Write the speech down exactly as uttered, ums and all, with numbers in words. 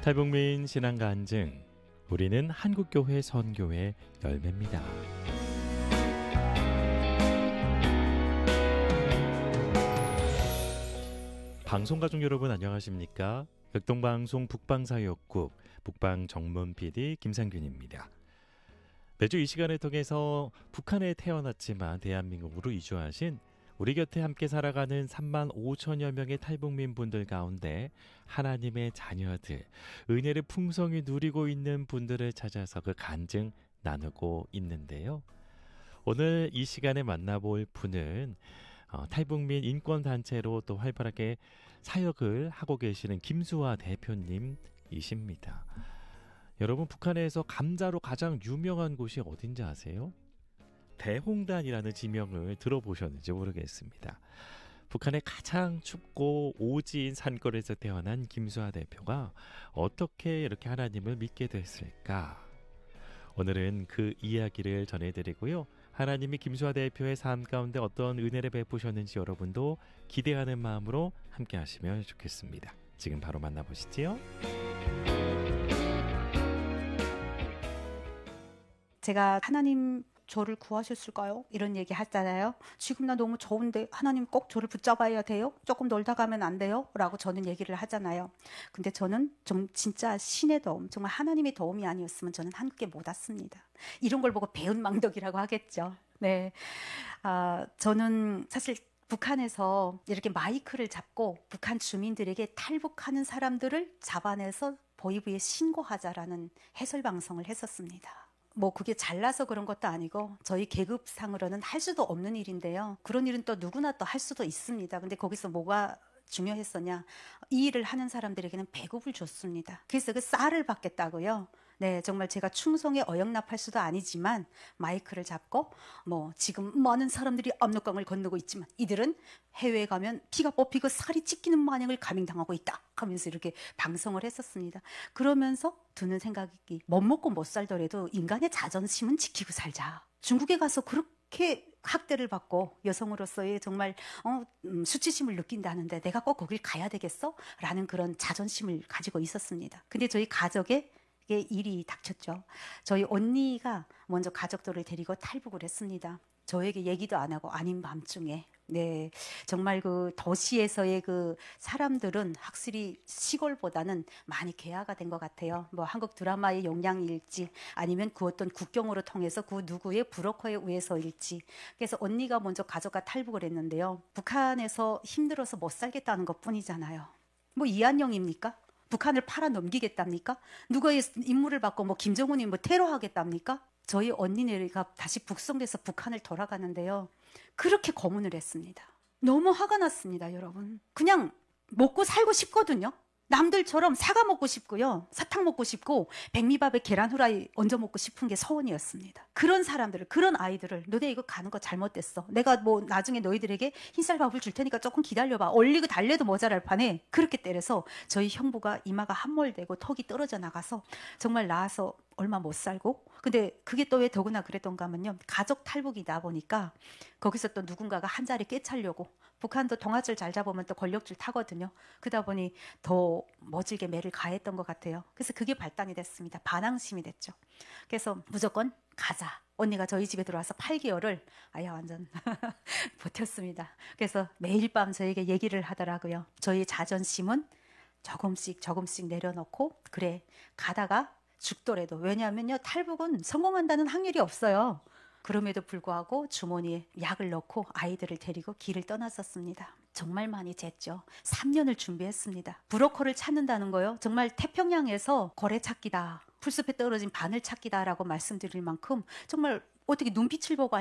탈북민 신앙 간증, 우리는 한국교회 선교회 열매입니다. 방송가족 여러분 안녕하십니까? 극동방송 북방사역국 북방정문 피디 김상균입니다. 매주 이 시간을 통해서 북한에 태어났지만 대한민국으로 이주하신 우리 곁에 함께 살아가는 삼만 오천여 명의 탈북민 분들 가운데 하나님의 자녀들, 은혜를 풍성히 누리고 있는 분들을 찾아서 그 간증 나누고 있는데요. 오늘 이 시간에 만나볼 분은 어, 탈북민 인권단체로 또 활발하게 사역을 하고 계시는 김수아 대표님이십니다. 여러분, 북한에서 감자로 가장 유명한 곳이 어딘지 아세요? 대홍단이라는 지명을 들어보셨는지 모르겠습니다. 북한의 가장 춥고 오지인 산골에서 태어난 김수아 대표가 어떻게 이렇게 하나님을 믿게 됐을까? 오늘은 그 이야기를 전해드리고요. 하나님이 김수아 대표의 삶 가운데 어떤 은혜를 베푸셨는지 여러분도 기대하는 마음으로 함께 하시면 좋겠습니다. 지금 바로 만나보시지요. 제가 하나님 저를 구하셨을까요? 이런 얘기 하잖아요. 지금 나 너무 좋은데 하나님 꼭 저를 붙잡아야 돼요? 조금 놀다 가면 안 돼요? 라고 저는 얘기를 하잖아요. 근데 저는 좀 진짜 신의 도움, 정말 하나님의 도움이 아니었으면 저는 함께 못 왔습니다. 이런 걸 보고 배은 망덕이라고 하겠죠. 네, 아, 저는 사실 북한에서 이렇게 마이크를 잡고 북한 주민들에게 탈북하는 사람들을 잡아내서 보이브에 신고하자라는 해설 방송을 했었습니다. 뭐 그게 잘나서 그런 것도 아니고 저희 계급상으로는 할 수도 없는 일인데요. 그런 일은 또 누구나 또 할 수도 있습니다. 근데 거기서 뭐가 중요했었냐? 이 일을 하는 사람들에게는 배급을 줬습니다. 그래서 그 쌀을 받겠다고요. 네, 정말 제가 충성에 어영납할 수도 아니지만 마이크를 잡고 뭐 지금 많은 사람들이 압록강을 건너고 있지만 이들은 해외에 가면 피가 뽑히고 살이 찢기는 마냥을 감행당하고 있다 하면서 이렇게 방송을 했었습니다. 그러면서 드는 생각이 못 먹고 못 살더라도 인간의 자존심은 지키고 살자. 중국에 가서 그렇게 학대를 받고 여성으로서의 정말 어, 음, 수치심을 느낀다는데 내가 꼭 거길 가야 되겠어? 라는 그런 자존심을 가지고 있었습니다. 근데 저희 가족에 일이 닥쳤죠. 저희 언니가 먼저 가족들을 데리고 탈북을 했습니다. 저에게 얘기도 안 하고 아닌 밤중에. 네, 정말 그 도시에서의 그 사람들은 확실히 시골보다는 많이 개화가 된 것 같아요. 뭐 한국 드라마의 영향일지 아니면 그 어떤 국경으로 통해서 그 누구의 브로커에 의해서일지. 그래서 언니가 먼저 가족과 탈북을 했는데요. 북한에서 힘들어서 못 살겠다는 것 뿐이잖아요. 뭐 이한영입니까? 북한을 팔아 넘기겠답니까? 누구의 임무를 받고 뭐 김정은이 뭐 테러하겠답니까? 저희 언니네가 다시 북송돼서 북한을 돌아가는데요. 그렇게 고문을 했습니다. 너무 화가 났습니다, 여러분. 그냥 먹고 살고 싶거든요. 남들처럼 사과 먹고 싶고요. 사탕 먹고 싶고 백미밥에 계란 후라이 얹어 먹고 싶은 게 소원이었습니다. 그런 사람들을, 그런 아이들을 너네 이거 가는 거 잘못됐어. 내가 뭐 나중에 너희들에게 흰쌀밥을 줄 테니까 조금 기다려봐. 얼리고 달래도 모자랄 판에 그렇게 때려서 저희 형부가 이마가 함몰되고 턱이 떨어져 나가서 정말 나와서 얼마 못 살고. 근데 그게 또 왜 더구나 그랬던가 하면요. 가족 탈북이다 보니까 거기서 또 누군가가 한 자리 꿰차려고. 북한도 동아줄 잘 잡으면 또 권력줄 타거든요. 그러다 보니 더 머질게 매를 가했던 것 같아요. 그래서 그게 발단이 됐습니다. 반항심이 됐죠. 그래서 무조건 가자. 언니가 저희 집에 들어와서 팔 개월을 아야 완전 버텼습니다. 그래서 매일 밤 저에게 얘기를 하더라고요. 저희 자존심은 조금씩 조금씩 내려놓고 그래 가다가 죽더라도. 왜냐하면요, 탈북은 성공한다는 확률이 없어요. 그럼에도 불구하고 주머니에 약을 넣고 아이들을 데리고 길을 떠났었습니다. 정말 많이 쟀죠. 삼 년을 준비했습니다. 브로커를 찾는다는 거요. 정말 태평양에서 고래 찾기다. 풀숲에 떨어진 바늘 찾기다라고 말씀드릴 만큼 정말 어떻게 눈빛을 보고